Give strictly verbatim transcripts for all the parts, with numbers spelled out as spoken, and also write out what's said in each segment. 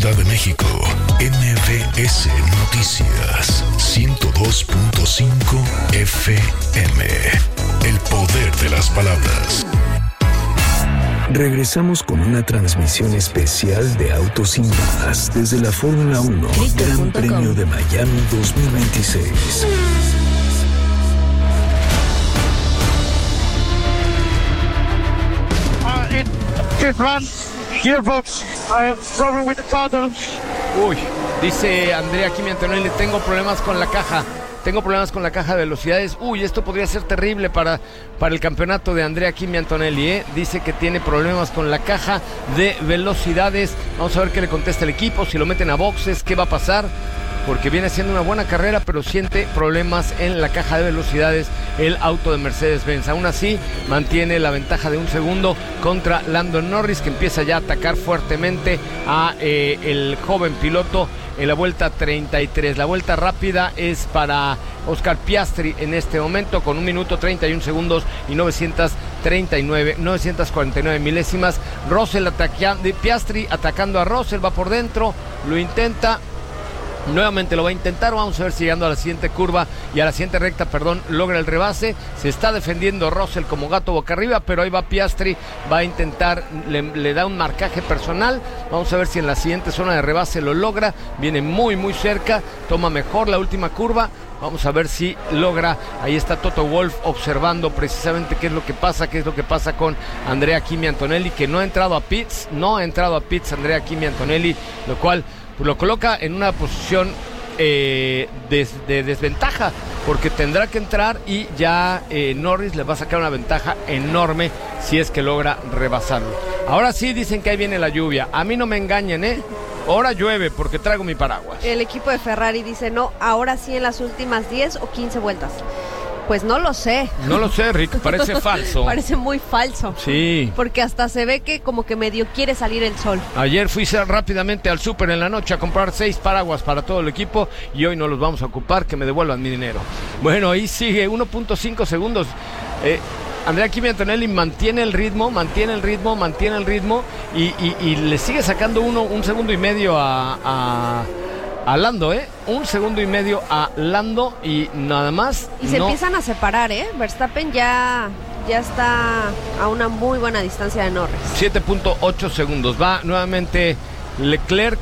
Ciudad de México, M B S Noticias, ciento dos punto cinco F M. El poder de las palabras. Regresamos con una transmisión especial de Autos Sin Más desde la Fórmula uno Gran Premio de Miami dos mil veintiséis. Uy, dice Andrea Kimi Antonelli, tengo problemas con la caja. Tengo problemas con la caja de velocidades. Uy, esto podría ser terrible para, para el campeonato de Andrea Kimi Antonelli, ¿eh? Dice que tiene problemas con la caja de velocidades. Vamos a ver qué le contesta el equipo, si lo meten a boxes, qué va a pasar. Porque viene haciendo una buena carrera, pero siente problemas en la caja de velocidades el auto de Mercedes-Benz. Aún así, mantiene la ventaja de un segundo contra Lando Norris, que empieza ya a atacar fuertemente a eh, el joven piloto en la vuelta treinta y tres. La vuelta rápida es para Oscar Piastri en este momento, con un minuto treinta y un segundos y novecientos treinta y nueve, novecientos cuarenta y nueve milésimas. Russell atacando, Piastri atacando a Russell, va por dentro, lo intenta. Nuevamente lo va a intentar, vamos a ver si llegando a la siguiente curva y a la siguiente recta, perdón, logra el rebase. Se está defendiendo Russell como gato boca arriba, pero ahí va Piastri, va a intentar, le, le da un marcaje personal. Vamos a ver si en la siguiente zona de rebase lo logra. Viene muy muy cerca, toma mejor la última curva. Vamos a ver si logra. Ahí está Toto Wolff observando precisamente qué es lo que pasa, qué es lo que pasa con Andrea Kimi Antonelli, que no ha entrado a pits, no ha entrado a pits Andrea Kimi Antonelli, lo cual pues lo coloca en una posición eh, de, de desventaja, porque tendrá que entrar y ya eh, Norris le va a sacar una ventaja enorme si es que logra rebasarlo. Ahora sí dicen que ahí viene la lluvia. A mí no me engañen, ¿eh? Ahora llueve porque traigo mi paraguas. El equipo de Ferrari dice no, ahora sí en las últimas diez o quince vueltas. Pues no lo sé. No lo sé, Rick, parece falso. Parece muy falso. Sí. Porque hasta se ve que como que medio quiere salir el sol. Ayer fui rápidamente al súper en la noche a comprar seis paraguas para todo el equipo y hoy no los vamos a ocupar, que me devuelvan mi dinero. Bueno, ahí sigue, uno punto cinco segundos. Eh, Andrea Kimi Antonelli mantiene el ritmo, mantiene el ritmo, mantiene el ritmo y, y, y le sigue sacando uno, un segundo y medio a... a A Lando, ¿eh? Un segundo y medio a Lando y nada más. Y se no... empiezan a separar, ¿eh? Verstappen ya, ya está a una muy buena distancia de Norris. siete punto ocho segundos. Va nuevamente Leclerc.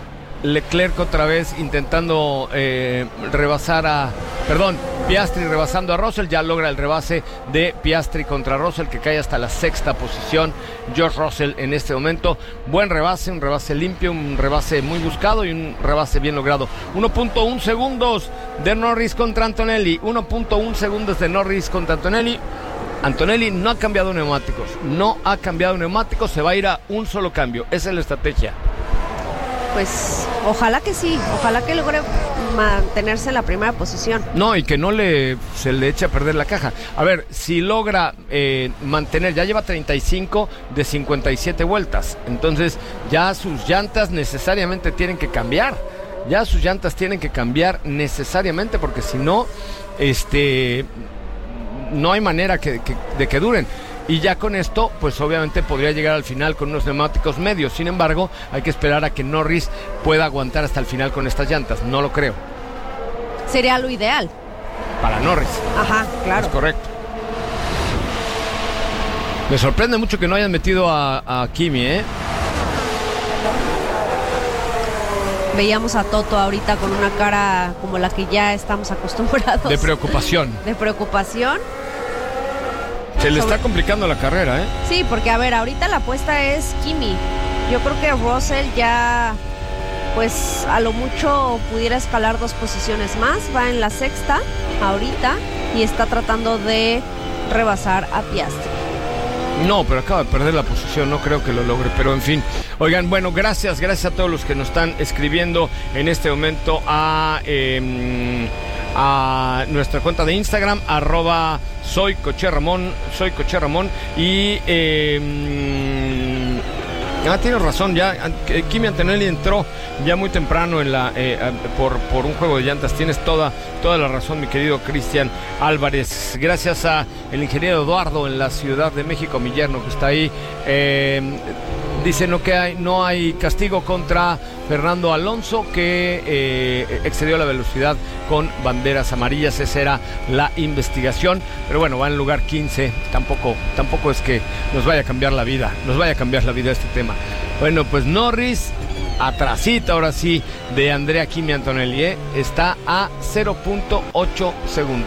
Leclerc otra vez intentando eh, rebasar a... Perdón, Piastri rebasando a Russell. Ya logra el rebase de Piastri contra Russell, que cae hasta la sexta posición. George Russell en este momento. Buen rebase, un rebase limpio, un rebase muy buscado y un rebase bien logrado. uno punto uno segundos de Norris contra Antonelli. uno punto uno segundos de Norris contra Antonelli. Antonelli no ha cambiado neumáticos. No ha cambiado neumáticos. Se va a ir a un solo cambio. Esa es la estrategia. Pues ojalá que sí, ojalá que logre mantenerse en la primera posición. No, y que no le se le eche a perder la caja. A ver, si logra eh, mantener, ya lleva treinta y cinco de cincuenta y siete vueltas, entonces ya sus llantas necesariamente tienen que cambiar. Ya sus llantas tienen que cambiar necesariamente, porque si no, este, no hay manera que, que, de que duren. Y ya con esto, pues obviamente podría llegar al final con unos neumáticos medios. Sin embargo, hay que esperar a que Norris pueda aguantar hasta el final con estas llantas. No lo creo. Sería lo ideal. Para Norris. Ajá, claro. Es correcto. Me sorprende mucho que no hayan metido a, a Kimi, ¿eh? Veíamos a Toto ahorita con una cara como la que ya estamos acostumbrados. De preocupación. De preocupación. Se le está complicando la carrera, ¿eh? Sí, porque a ver, ahorita la apuesta es Kimi. Yo creo que Russell ya, pues a lo mucho pudiera escalar dos posiciones más. Va en la sexta ahorita y está tratando de rebasar a Piastri. No, pero acaba de perder la posición, no creo que lo logre, pero en fin. Oigan, bueno, gracias, gracias a todos los que nos están escribiendo en este momento a... Eh, a nuestra cuenta de Instagram, arroba soy Coche Ramón, soy Coche Ramón y eh, ah, tienes razón, ya Kimi Antonelli entró ya muy temprano en la eh, por, por un juego de llantas. Tienes toda, toda la razón, mi querido Cristian Álvarez. Gracias a el ingeniero Eduardo en la Ciudad de México, mi yerno que está ahí. eh, Dice no que hay, no hay castigo contra Fernando Alonso, que eh, excedió la velocidad con banderas amarillas. Esa era la investigación, pero bueno, va en lugar quince. Tampoco, tampoco es que nos vaya a cambiar la vida, nos vaya a cambiar la vida este tema. Bueno, pues Norris, atrasita ahora sí de Andrea Kimi Antonelli, ¿eh? Está a cero punto ocho segundos.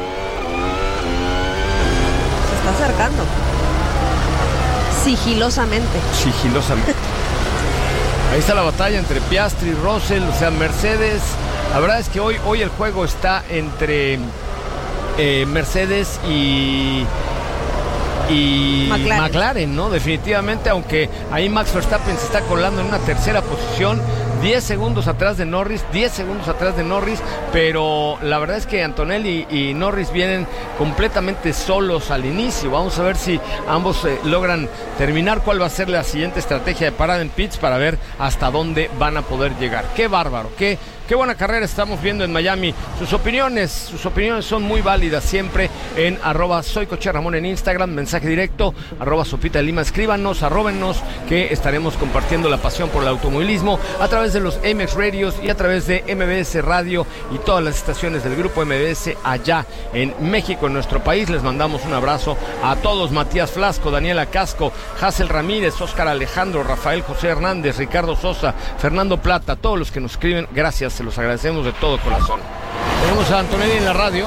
Se está acercando. Sigilosamente. Sigilosamente. Ahí está la batalla entre Piastri y Russell, o sea, Mercedes. La verdad es que hoy, hoy el juego está entre eh, Mercedes y... y McLaren. McLaren, ¿no? Definitivamente, aunque ahí Max Verstappen se está colando en una tercera posición, diez segundos atrás de Norris, diez segundos atrás de Norris, pero la verdad es que Antonelli y Norris vienen completamente solos al inicio. Vamos a ver si ambos eh, logran terminar, cuál va a ser la siguiente estrategia de parada en pits para ver hasta dónde van a poder llegar. Qué bárbaro, qué Qué buena carrera estamos viendo en Miami. Sus opiniones, sus opiniones son muy válidas siempre en arroba soy Coche Ramón en Instagram, mensaje directo, arroba Sopita de Lima, escríbanos, arróbennos, que estaremos compartiendo la pasión por el automovilismo a través de los M X Radios y a través de M B S Radio y todas las estaciones del grupo M B S allá en México, en nuestro país. Les mandamos un abrazo a todos: Matías Flasco, Daniela Casco, Hazel Ramírez, Óscar Alejandro, Rafael José Hernández, Ricardo Sosa, Fernando Plata, todos los que nos escriben, gracias. Se los agradecemos de todo corazón. Tenemos a Antonelli en la radio.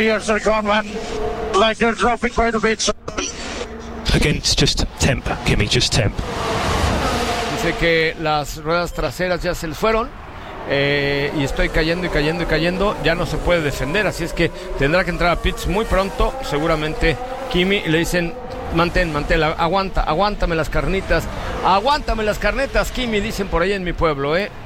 Against just temp, Kimi, just temp. Dice que las ruedas traseras ya se les fueron eh, y estoy cayendo y cayendo y cayendo. Ya no se puede defender, así es que tendrá que entrar a pits muy pronto. Seguramente Kimi, le dicen: mantén, mantén, aguanta, aguántame las carnitas, aguántame las carnetas, Kimi, dicen por ahí en mi pueblo, ¿eh?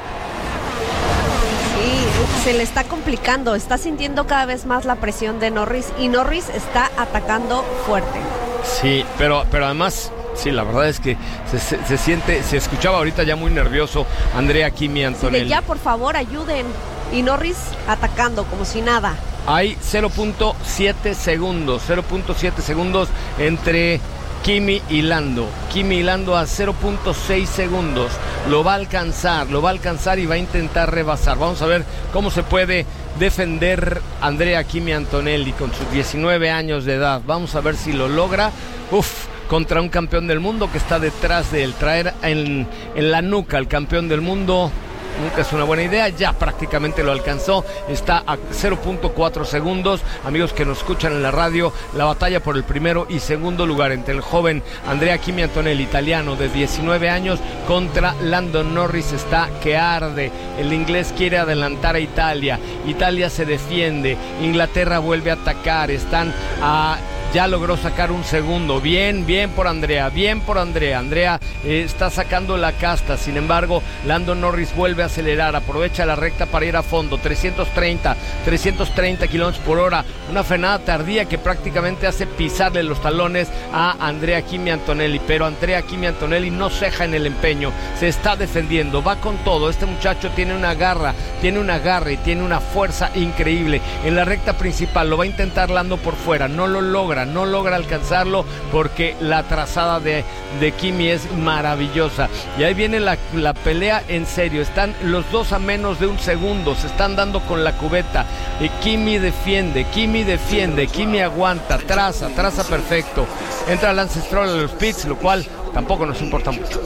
Sí, se le está complicando, está sintiendo cada vez más la presión de Norris y Norris está atacando fuerte. Sí, pero, pero además, sí, la verdad es que se, se, se siente, se escuchaba ahorita ya muy nervioso Andrea Kimi Antonelli. Sí, ya, por favor, ayuden. Y Norris atacando como si nada. Hay cero punto siete segundos, cero punto siete segundos entre Kimi y Lando. Kimi y Lando a cero punto seis segundos. Lo va a alcanzar, lo va a alcanzar y va a intentar rebasar. Vamos a ver cómo se puede defender Andrea Kimi Antonelli con sus diecinueve años de edad. Vamos a ver si lo logra. Uf, contra un campeón del mundo que está detrás de él. Traer en, en la nuca al campeón del mundo nunca es una buena idea. Ya prácticamente lo alcanzó, está a cero punto cuatro segundos. Amigos que nos escuchan en la radio, la batalla por el primero y segundo lugar entre el joven Andrea Kimi Antonelli, italiano de diecinueve años, contra Lando Norris está que arde. El inglés quiere adelantar a Italia, Italia se defiende, Inglaterra vuelve a atacar, están a... ya logró sacar un segundo. Bien, bien por Andrea, bien por Andrea. Andrea eh, está sacando la casta. Sin embargo, Lando Norris vuelve a acelerar, aprovecha la recta para ir a fondo. trescientos treinta kilómetros por hora. Una frenada tardía que prácticamente hace pisarle los talones a Andrea Kimi Antonelli. Pero Andrea Kimi Antonelli no ceja en el empeño. Se está defendiendo, va con todo. Este muchacho tiene una garra, tiene una garra y tiene una fuerza increíble. En la recta principal lo va a intentar Lando por fuera. No lo logra. No logra alcanzarlo porque la trazada de, de Kimi es maravillosa. Y ahí viene la, la pelea en serio. Están los dos a menos de un segundo. Se están dando con la cubeta. Y Kimi defiende, Kimi defiende, Kimi aguanta, traza, traza perfecto. Entra Lance Stroll a los pits, lo cual tampoco nos importa mucho.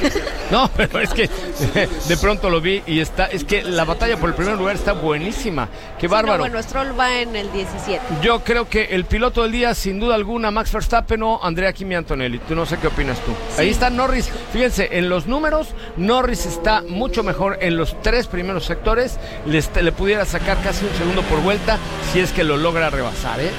No, pero es que de pronto lo vi y está, es que la batalla por el primer lugar está buenísima. Qué bárbaro. Sí, no, bueno, Stroll va en el diecisiete. Yo creo que el piloto del día, sin duda alguna, Max Verstappen o Andrea Kimi Antonelli. Tú no sé qué opinas tú. Sí. Ahí está Norris. Fíjense, en los números, Norris está mucho mejor en los tres primeros sectores. Le, le pudiera sacar casi un segundo por vuelta si es que lo logra rebasar, ¿eh?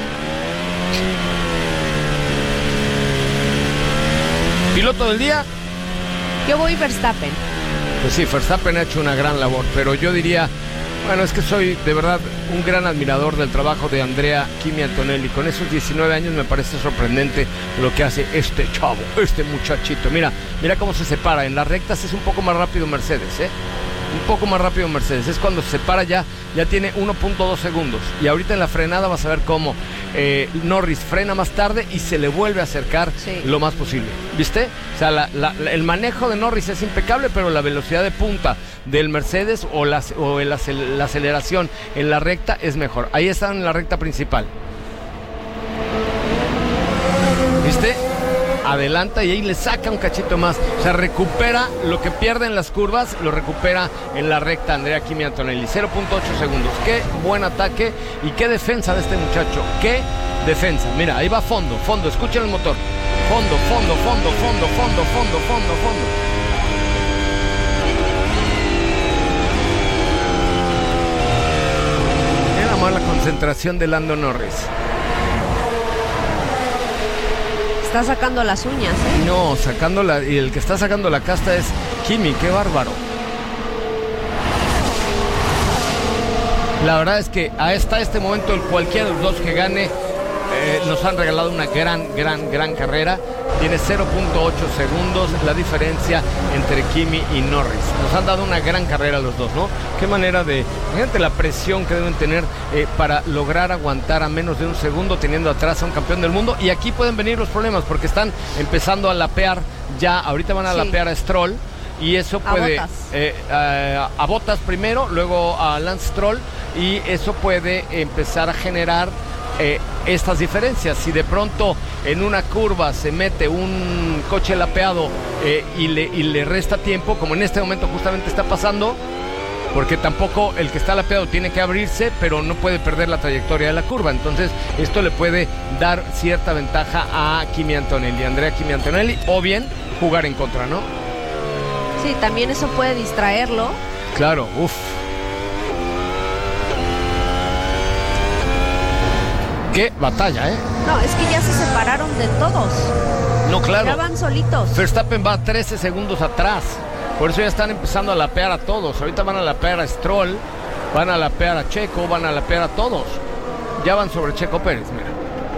¿Piloto del día? Yo voy Verstappen. Pues sí, Verstappen ha hecho una gran labor, pero yo diría, bueno, es que soy de verdad un gran admirador del trabajo de Andrea Kimi Antonelli. Con esos diecinueve años me parece sorprendente lo que hace este chavo, este muchachito. Mira, mira cómo se separa. En las rectas es un poco más rápido Mercedes, ¿eh? un poco más rápido Mercedes. Es cuando se para ya, ya tiene uno punto dos segundos. Y ahorita en la frenada vas a ver cómo eh, Norris frena más tarde y se le vuelve a acercar sí. lo más posible. ¿Viste? O sea, la, la, el manejo de Norris es impecable, pero la velocidad de punta del Mercedes o, la, o el, la aceleración en la recta es mejor. Ahí están en la recta principal. ¿Viste? Adelanta y ahí le saca un cachito más. O sea, recupera lo que pierde en las curvas, lo recupera en la recta Andrea Kimi Antonelli. cero punto ocho segundos. Qué buen ataque y qué defensa de este muchacho. Qué defensa. Mira, ahí va fondo, fondo. Escuchen el motor. Fondo, fondo, fondo, fondo, fondo, fondo, fondo, fondo. Mira más la concentración de Lando Norris. Está sacando las uñas, ¿eh? No, sacando la, y el que está sacando la casta es Kimi, qué bárbaro. La verdad es que hasta este momento cualquiera de los dos que gane eh, nos han regalado una gran, gran, gran carrera. Tiene cero punto ocho segundos la diferencia entre Kimi y Norris. Nos han dado una gran carrera los dos, ¿no? Qué manera de... Fíjate la presión que deben tener eh, para lograr aguantar a menos de un segundo teniendo atrás a un campeón del mundo. Y aquí pueden venir los problemas porque están empezando a lapear ya. Ahorita van a sí. lapear a Stroll. Y eso puede... A Bottas. Eh, eh, a Bottas primero, luego a Lance Stroll. Y eso puede empezar a generar... Eh, estas diferencias. Si de pronto en una curva se mete un coche lapeado eh, y, le, y le resta tiempo, como en este momento justamente está pasando, porque tampoco el que está lapeado tiene que abrirse, pero no puede perder la trayectoria de la curva. Entonces esto le puede dar cierta ventaja a Kimi Antonelli, Andrea Kimi Antonelli, o bien jugar en contra, ¿no? Sí, también eso puede distraerlo. Claro, uff. Qué batalla, ¿eh? No, es que ya se separaron de todos. No, claro. Ya van solitos. Verstappen va trece segundos atrás. Por eso ya están empezando a lapear a todos. Ahorita van a lapear a Stroll, van a lapear a Checo, van a lapear a todos. Ya van sobre Checo Pérez, mira.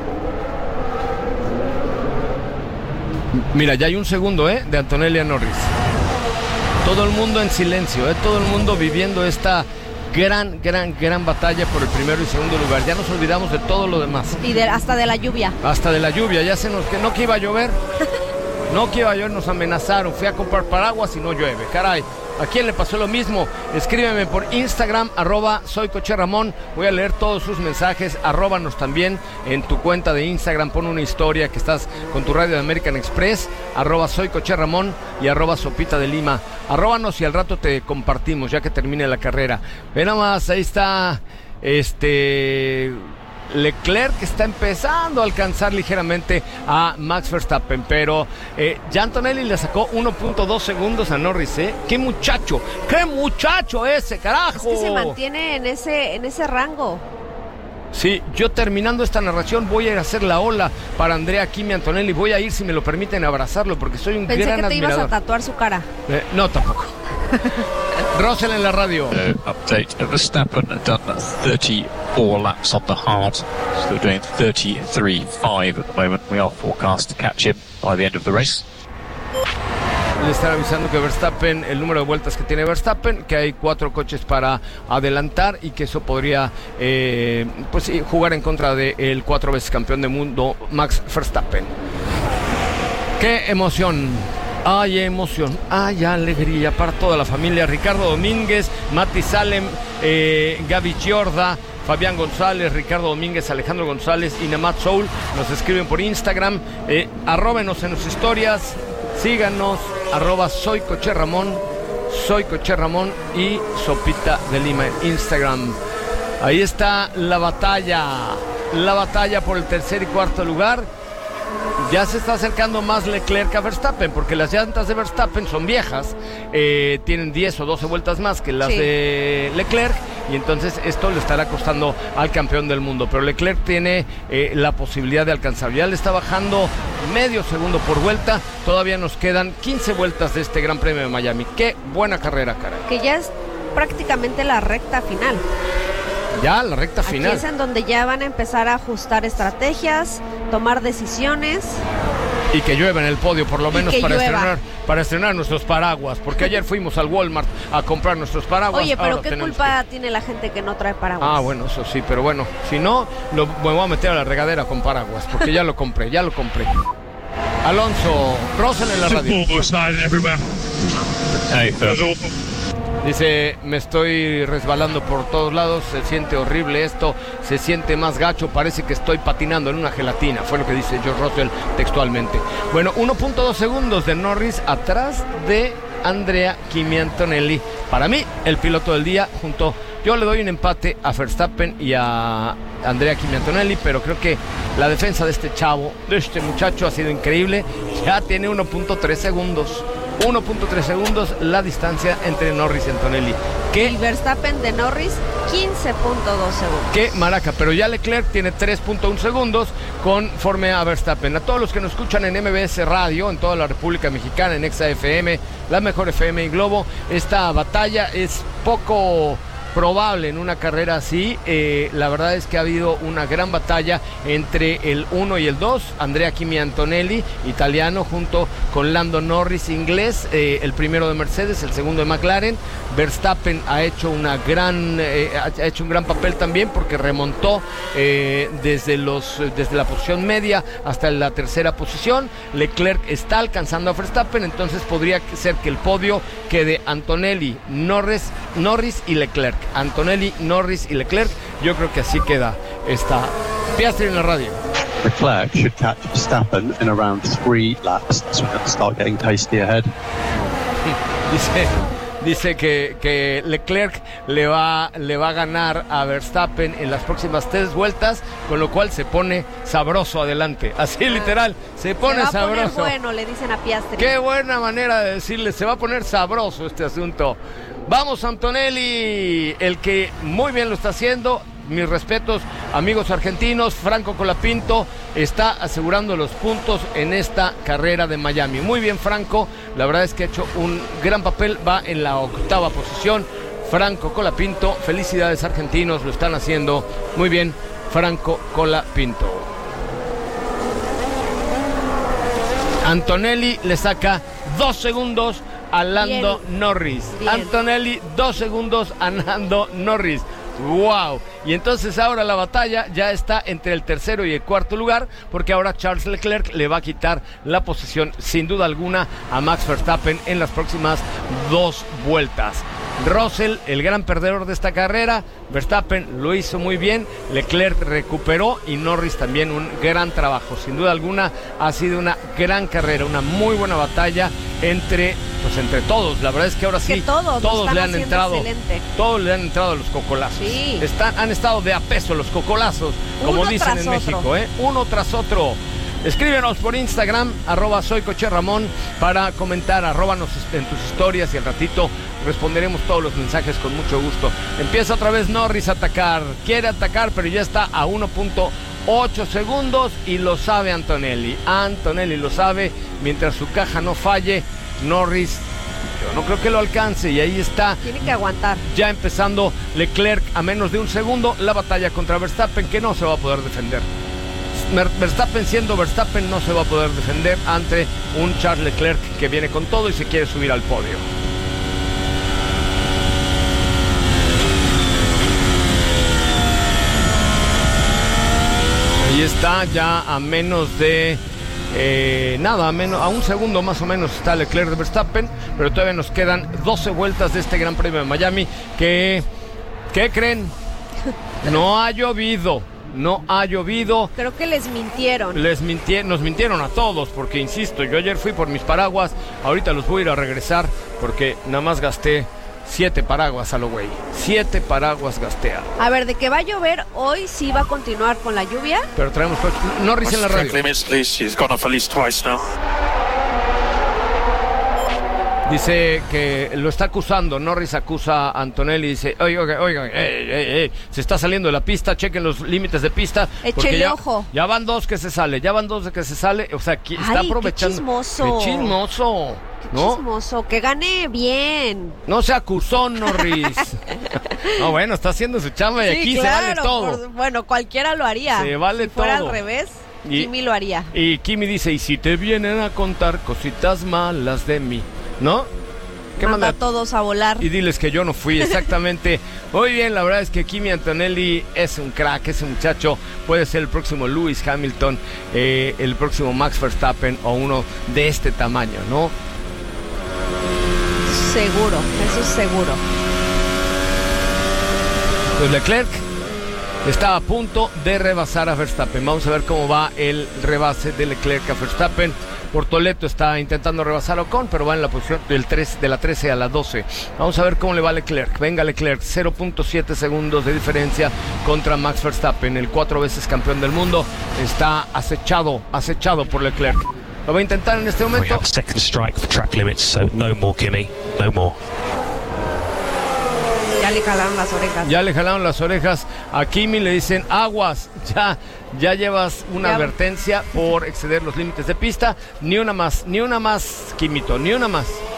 Mira, ya hay un segundo, ¿eh? De Antonelli a Norris. Todo el mundo en silencio, ¿eh? Todo el mundo viviendo esta... Gran, gran, gran batalla por el primero y segundo lugar. Ya nos olvidamos de todo lo demás. Y de, hasta de la lluvia. Hasta de la lluvia. Ya se nos... que no que iba a llover. No que iba a llover, nos amenazaron. Fui a comprar paraguas y no llueve. Caray. ¿A quién le pasó lo mismo? Escríbeme por Instagram, arroba soy Coche Ramón. Voy a leer todos sus mensajes. Arróbanos también en tu cuenta de Instagram. Pon una historia que estás con tu radio de American Express. Arroba soy Coche Ramón y arroba Sopita de Lima. Arróbanos y al rato te compartimos ya que termine la carrera. Ve nada más, ahí está este... Leclerc, que está empezando a alcanzar ligeramente a Max Verstappen, pero eh, ya Antonelli le sacó uno punto dos segundos a Norris, ¿eh? ¡Qué muchacho! ¡Qué muchacho ese, carajo! Es que se mantiene en ese, en ese rango. Sí, yo terminando esta narración voy a ir a hacer la ola para Andrea Kimi Antonelli. Voy a ir, si me lo permiten, a abrazarlo porque soy un Pensé gran admirador. Pensé que te ibas a tatuar su cara. Eh, no, tampoco. Russell en la radio. Uh, update. Verstappen done thirty-four laps on the hard. Still doing thirty-three five at the moment. We are forecast to catch him by the end of the race. Le están avisando que Verstappen, el número de vueltas que tiene Verstappen, que hay cuatro coches para adelantar y que eso podría eh, pues sí, jugar en contra del cuatro veces campeón del mundo Max Verstappen. ¡Qué emoción! Hay emoción, hay alegría para toda la familia. Ricardo Domínguez, Mati Salem, eh, Gaby Giorda, Fabián González, Ricardo Domínguez, Alejandro González y Namat Soul nos escriben por Instagram. Eh, arróbenos en sus historias, síganos, arroba soy Coche Ramón, soy Coche Ramón y Sopita de Lima en Instagram. Ahí está la batalla, la batalla por el tercer y cuarto lugar. Ya se está acercando más Leclerc a Verstappen, porque las llantas de Verstappen son viejas, eh, tienen diez o doce vueltas más que las sí. de Leclerc, y entonces esto le estará costando al campeón del mundo, pero Leclerc tiene eh, la posibilidad de alcanzar. Ya le está bajando medio segundo por vuelta, todavía nos quedan quince vueltas de este Gran Premio de Miami. Qué buena carrera, caray. Que ya es prácticamente la recta final. Ya, la recta Aquí final. es en donde ya van a empezar a ajustar estrategias, tomar decisiones. Y que llueva en el podio, por lo menos para llueva. estrenar, para estrenar nuestros paraguas. Porque ayer fuimos al Walmart a comprar nuestros paraguas. Oye, pero ahora ¿qué tenemos culpa que... tiene la gente que no trae paraguas? Ah, bueno, eso sí, pero bueno, si no, lo, me voy a meter a la regadera con paraguas, porque ya lo compré, ya lo compré. Alonso, Rosen en la radio. Hey, Phil. Dice, me estoy resbalando por todos lados, se siente horrible esto, se siente más gacho, parece que estoy patinando en una gelatina, fue lo que dice George Russell textualmente. Bueno, uno punto dos segundos de Norris atrás de Andrea Kimi Antonelli. Para mí, el piloto del día, junto, yo le doy un empate a Verstappen y a Andrea Kimi Antonelli, pero creo que la defensa de este chavo, de este muchacho, ha sido increíble. Ya tiene uno punto tres segundos. uno punto tres segundos la distancia entre Norris y Antonelli. ¿Qué? Y Verstappen de Norris, quince punto dos segundos. Qué maraca, pero ya Leclerc tiene tres punto uno segundos conforme a Verstappen. A todos los que nos escuchan en M B S Radio, en toda la República Mexicana, en Exa F M, la mejor F M y Globo, esta batalla es poco probable en una carrera así. Eh, la verdad es que ha habido una gran batalla entre el uno y el dos, Andrea Kimi Antonelli, italiano, junto con Lando Norris, inglés, eh, el primero de Mercedes, el segundo de McLaren. Verstappen ha hecho una gran eh, ha hecho un gran papel también, porque remontó eh, desde los desde la posición media hasta la tercera posición. Leclerc está alcanzando a Verstappen, entonces podría ser que el podio quede Antonelli, Norris, Norris y Leclerc. Antonelli, Norris y Leclerc. Yo creo que así queda esta Piastri en la radio. Leclerc should catch Verstappen in around three laps. That's when it'll start getting tasty ahead. Dice, dice que, que Leclerc le va, le va a ganar a Verstappen en las próximas tres vueltas, con lo cual se pone sabroso adelante. Así ah, literal, se pone se va sabroso. A poner bueno, le dicen a Piastri. Qué buena manera de decirle, se va a poner sabroso este asunto. Vamos, Antonelli, el que muy bien lo está haciendo. Mis respetos, amigos argentinos. Franco Colapinto está asegurando los puntos en esta carrera de Miami. Muy bien, Franco. La verdad es que ha hecho un gran papel. Va en la octava posición. Franco Colapinto. Felicidades, argentinos. Lo están haciendo muy bien. Franco Colapinto. Antonelli le saca dos segundos a Lando bien. Norris. Bien. Antonelli, dos segundos a Lando Norris. ¡Wow! Y entonces ahora la batalla ya está entre el tercero y el cuarto lugar, porque ahora Charles Leclerc le va a quitar la posición, sin duda alguna, a Max Verstappen en las próximas dos vueltas. Russell, el gran perdedor de esta carrera. Verstappen lo hizo muy bien, Leclerc recuperó y Norris también un gran trabajo. Sin duda alguna ha sido una gran carrera, una muy buena batalla entre, pues entre todos. La verdad es que ahora sí, que todos, todos le han entrado, excelente. todos le han entrado los cocolazos. Sí. Están, han estado de a peso los cocolazos, como Uno dicen en otro. México, ¿eh? Uno tras otro. Escríbenos por Instagram, arroba soy Coche Ramón, para comentar, arróbanos en tus historias y al ratito responderemos todos los mensajes con mucho gusto. Empieza otra vez Norris a atacar, quiere atacar, pero ya está a uno punto ocho segundos y lo sabe Antonelli. Antonelli lo sabe, mientras su caja no falle, Norris, yo no creo que lo alcance, y ahí está. Tiene que aguantar. Ya empezando Leclerc a menos de un segundo, la batalla contra Verstappen, que no se va a poder defender. Verstappen siendo Verstappen no se va a poder defender ante un Charles Leclerc que viene con todo y se quiere subir al podio. Ahí está, ya a menos de eh, nada, a, menos, a un segundo más o menos está Leclerc de Verstappen, pero todavía nos quedan doce vueltas de este Gran Premio de Miami. que ¿Qué creen? No ha llovido. No ha llovido. Creo que les mintieron. Les mintie- nos mintieron a todos, porque insisto, yo ayer fui por mis paraguas, ahorita los voy a ir a regresar, porque nada más gasté siete paraguas a lo güey. Siete paraguas gasté. A ver, de que va a llover, hoy sí va a continuar con la lluvia. Pero traemos Norris en la radio. Dice que lo está acusando, Norris acusa a Antonelli y dice, oiga, oiga, oiga, ey, ey, ey, se está saliendo de la pista, chequen los límites de pista. Échele ya, ojo. Ya van dos que se sale, ya van dos de que se sale, o sea, aquí está Ay, aprovechando. Qué chismoso. Qué chismoso. Qué ¿no? chismoso, que gane bien. No se acusó, Norris. No, bueno, está haciendo su chamba y sí, aquí claro, se vale todo. Por, bueno, cualquiera lo haría. Se vale si fuera todo. al revés. Y, Kimi lo haría. Y Kimi dice, y si te vienen a contar cositas malas de mí, ¿no? ¿Qué Manda manda? a todos a volar. Y diles que yo no fui, exactamente. Muy bien, la verdad es que Kimi Antonelli es un crack, ese muchacho puede ser el próximo Lewis Hamilton, eh, el próximo Max Verstappen o uno de este tamaño, ¿no? Seguro, eso es seguro. Pues Leclerc está a punto de rebasar a Verstappen. Vamos a ver cómo va el rebase de Leclerc a Verstappen. Portoleto está intentando rebasar a Ocon, pero va en la posición del tres, de la trece a la doce. Vamos a ver cómo le va a Leclerc. Venga Leclerc, cero punto siete segundos de diferencia contra Max Verstappen. El cuatro veces campeón del mundo está acechado, acechado por Leclerc. Lo va a intentar en este We momento. have second strike for track limits, so no more Kimi, no more. Ya le jalaron las orejas. Ya le jalaron las orejas a Kimi, le dicen aguas, ya, ya llevas una Ya. advertencia por exceder los límites de pista, ni una más, ni una más, Kimito, ni una más.